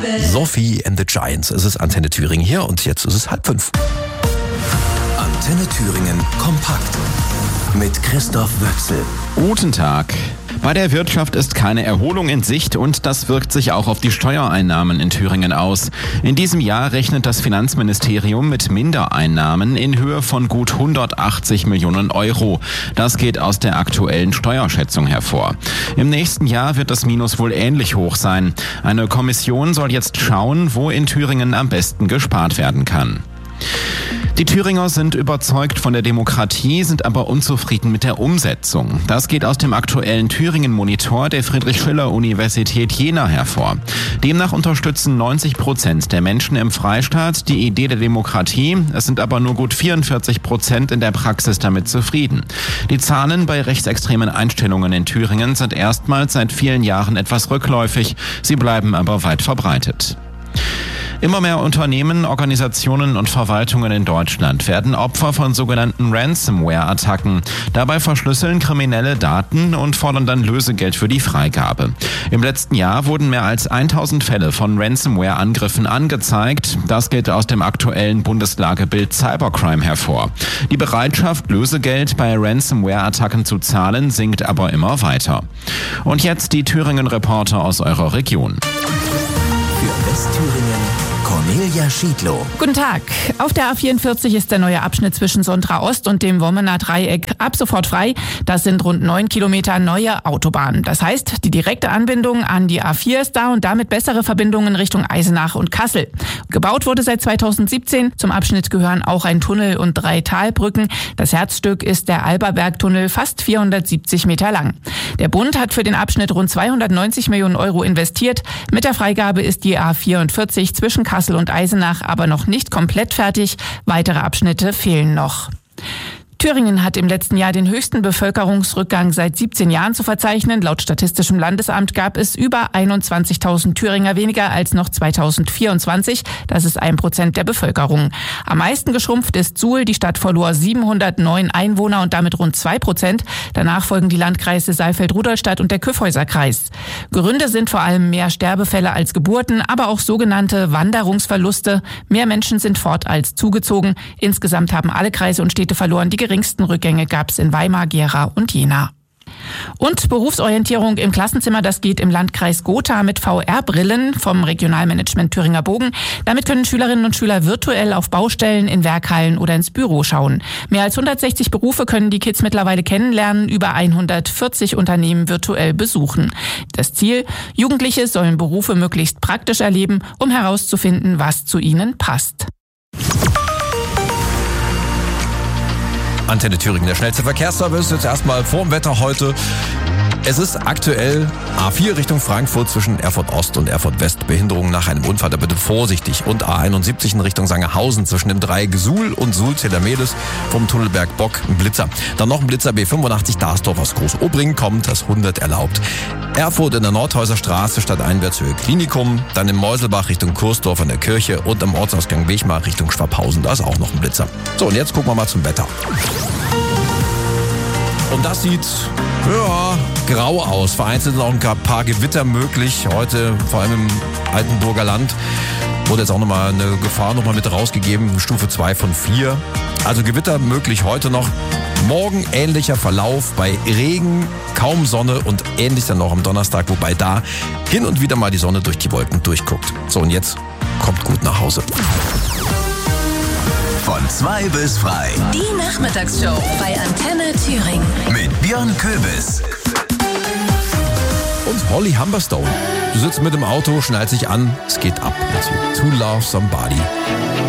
Sophie and the Giants. Es ist Antenne Thüringen hier und jetzt ist es 4:30. Antenne Thüringen kompakt mit Christoph Wöchsel. Guten Tag. Bei der Wirtschaft ist keine Erholung in Sicht und das wirkt sich auch auf die Steuereinnahmen in Thüringen aus. In diesem Jahr rechnet das Finanzministerium mit Mindereinnahmen in Höhe von gut 180 Millionen Euro. Das geht aus der aktuellen Steuerschätzung hervor. Im nächsten Jahr wird das Minus wohl ähnlich hoch sein. Eine Kommission soll jetzt schauen, wo in Thüringen am besten gespart werden kann. Die Thüringer sind überzeugt von der Demokratie, sind aber unzufrieden mit der Umsetzung. Das geht aus dem aktuellen Thüringen-Monitor der Friedrich-Schiller-Universität Jena hervor. Demnach unterstützen 90% der Menschen im Freistaat die Idee der Demokratie. Es sind aber nur gut 44% in der Praxis damit zufrieden. Die Zahlen bei rechtsextremen Einstellungen in Thüringen sind erstmals seit vielen Jahren etwas rückläufig. Sie bleiben aber weit verbreitet. Immer mehr Unternehmen, Organisationen und Verwaltungen in Deutschland werden Opfer von sogenannten Ransomware-Attacken. Dabei verschlüsseln Kriminelle Daten und fordern dann Lösegeld für die Freigabe. Im letzten Jahr wurden mehr als 1000 Fälle von Ransomware-Angriffen angezeigt. Das geht aus dem aktuellen Bundeslagebild Cybercrime hervor. Die Bereitschaft, Lösegeld bei Ransomware-Attacken zu zahlen, sinkt aber immer weiter. Und jetzt die Thüringen-Reporter aus eurer Region. Für Westthüringen Cornelia Schiedlow. Guten Tag. Auf der A44 ist der neue Abschnitt zwischen Sondra Ost und dem Wommener Dreieck ab sofort frei. Das sind rund 9 Kilometer neue Autobahn. Das heißt, die direkte Anbindung an die A4 ist da und damit bessere Verbindungen Richtung Eisenach und Kassel. Gebaut wurde seit 2017. Zum Abschnitt gehören auch ein Tunnel und 3 Talbrücken. Das Herzstück ist der Alberbergtunnel, fast 470 Meter lang. Der Bund hat für den Abschnitt rund 290 Millionen Euro investiert. Mit der Freigabe ist die A44 zwischen Kassel und Eisenach aber noch nicht komplett fertig. Weitere Abschnitte fehlen noch. Thüringen hat im letzten Jahr den höchsten Bevölkerungsrückgang seit 17 Jahren zu verzeichnen. Laut Statistischem Landesamt gab es über 21.000 Thüringer weniger als noch 2024. Das ist 1% der Bevölkerung. Am meisten geschrumpft ist Suhl. Die Stadt verlor 709 Einwohner und damit rund 2%. Danach folgen die Landkreise Saalfeld-Rudolstadt und der Kyffhäuser-Kreis. Gründe sind vor allem mehr Sterbefälle als Geburten, aber auch sogenannte Wanderungsverluste. Mehr Menschen sind fort als zugezogen. Insgesamt haben alle Kreise und Städte verloren. Die geringsten Rückgänge gab es in Weimar, Gera und Jena. Und Berufsorientierung im Klassenzimmer, das geht im Landkreis Gotha mit VR-Brillen vom Regionalmanagement Thüringer Bogen. Damit können Schülerinnen und Schüler virtuell auf Baustellen, in Werkhallen oder ins Büro schauen. Mehr als 160 Berufe können die Kids mittlerweile kennenlernen, über 140 Unternehmen virtuell besuchen. Das Ziel: Jugendliche sollen Berufe möglichst praktisch erleben, um herauszufinden, was zu ihnen passt. Antenne Thüringen, der schnellste Verkehrsservice. Jetzt erstmal vorm Wetter heute. Es ist aktuell A4 Richtung Frankfurt zwischen Erfurt Ost und Erfurt West. Behinderung nach einem Unfall, da bitte vorsichtig. Und A71 in Richtung Sangerhausen zwischen dem Dreieck Suhl und Suhl-Zedermedes vom Tunnelberg Bock ein Blitzer. Dann noch ein Blitzer B85 Darsdorf aus Groß-Obringen kommt, das 100 erlaubt. Erfurt in der Nordhäuser Straße stadteinwärts Höhe Klinikum. Dann im Mäuselbach Richtung Kursdorf an der Kirche und am Ortsausgang Wechmar Richtung Schwabhausen. Da ist auch noch ein Blitzer. So, und jetzt gucken wir mal zum Wetter. Und das sieht, grau aus. Vereinzelt sind auch ein paar Gewitter möglich. Heute, vor allem im Altenburger Land, wurde jetzt auch nochmal eine Gefahr mit rausgegeben. Stufe 2 von 4. Also Gewitter möglich heute noch. Morgen ähnlicher Verlauf bei Regen, kaum Sonne und ähnlich dann noch am Donnerstag, wobei da hin und wieder mal die Sonne durch die Wolken durchguckt. So, und jetzt kommt gut nach Hause. Von 2 bis frei. Die Nachmittagsshow bei Antenne Thüringen. Mit Björn Köbis. Und Holly Humberstone. Du sitzt mit im Auto, schnallt sich an, es geht ab. To Love Somebody.